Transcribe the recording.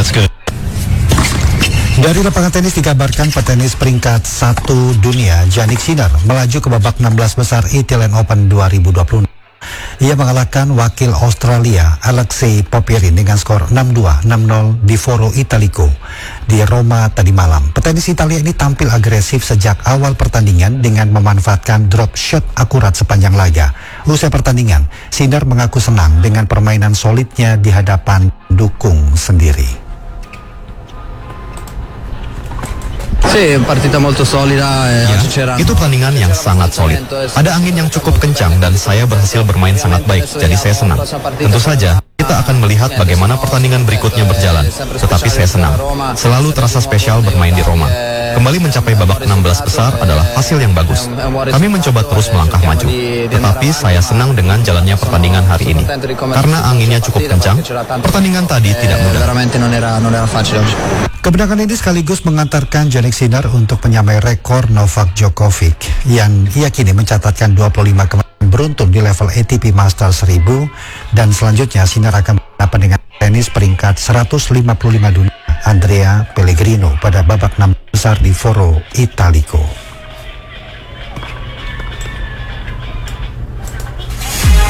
That's good. Dari lapangan tenis dikabarkan petenis peringkat 1 dunia Jannik Sinner melaju ke babak 16 besar Italian Open 2020. Ia mengalahkan wakil Australia Alexei Popyrin dengan skor 6-2, 6-0 di Foro Italico di Roma tadi malam. Petenis Italia ini tampil agresif sejak awal pertandingan dengan memanfaatkan drop shot akurat sepanjang laga. Usai pertandingan, Sinner mengaku senang dengan permainan solidnya di hadapan dukung sendiri. Ya, itu pertandingan yang sangat solid. Ada angin yang cukup kencang dan saya berhasil bermain sangat baik, jadi saya senang. Tentu saja, kita akan melihat bagaimana pertandingan berikutnya berjalan. Tetapi saya senang. Selalu terasa spesial bermain di Roma. Kembali mencapai babak 16 besar adalah hasil yang bagus. Kami mencoba terus melangkah maju. Tetapi saya senang dengan jalannya pertandingan hari ini. Karena anginnya cukup kencang, pertandingan tadi tidak mudah. Kemenangan ini sekaligus mengantarkan Jannik Sinner untuk menyamai rekor Novak Djokovic yang ia kini mencatatkan 25 kemenangan beruntun di level ATP Masters 1000 dan selanjutnya Sinner akan berhadapan dengan tenis peringkat 155 dunia Andrea Pellegrino pada babak 6 besar di Foro Italico.